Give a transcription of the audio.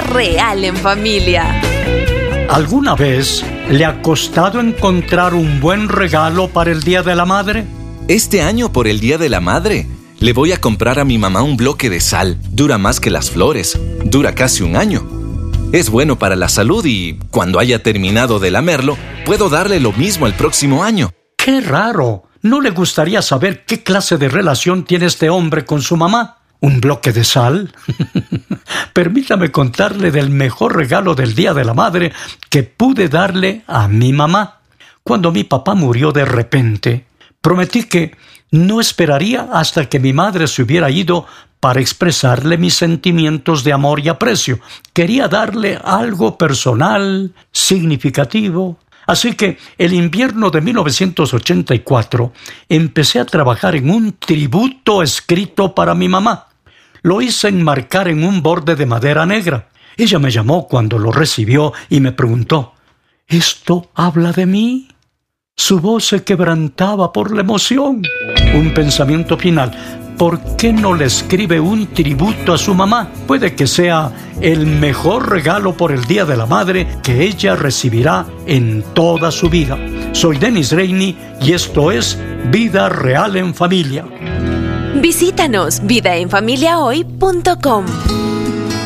real en familia. ¿Alguna vez le ha costado encontrar un buen regalo para el Día de la Madre? Este año, por el Día de la Madre, le voy a comprar a mi mamá un bloque de sal. Dura más que las flores. Dura casi un año. Es bueno para la salud y, cuando haya terminado de lamerlo, puedo darle lo mismo el próximo año. ¡Qué raro! ¿No le gustaría saber qué clase de relación tiene este hombre con su mamá? ¿Un bloque de sal? Permítame contarle del mejor regalo del Día de la Madre que pude darle a mi mamá. Cuando mi papá murió de repente, prometí que no esperaría hasta que mi madre se hubiera ido para expresarle mis sentimientos de amor y aprecio. Quería darle algo personal, significativo. Así que el invierno de 1984 empecé a trabajar en un tributo escrito para mi mamá. Lo hice enmarcar en un borde de madera negra. Ella me llamó cuando lo recibió y me preguntó: ¿esto habla de mí? Su voz se quebrantaba por la emoción. Un pensamiento final: ¿por qué no le escribe un tributo a su mamá? Puede que sea el mejor regalo por el Día de la Madre que ella recibirá en toda su vida. Soy Dennis Reini y esto es Vida Real en Familia. Visítanos vidaenfamiliahoy.com.